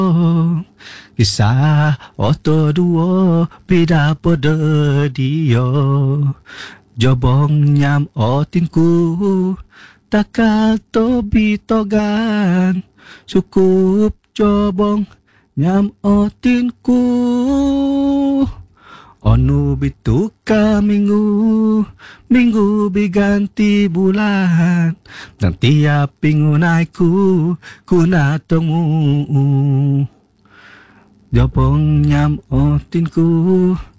Kisah oto duo beda pada dia. Jobong nyam otinku takal tobi togan. Cukup jobong nyam otinku. Onu bituka minggu, minggu biganti bulan. Dan tiap minggu naiku, ku natemu. Jopong nyam otinku,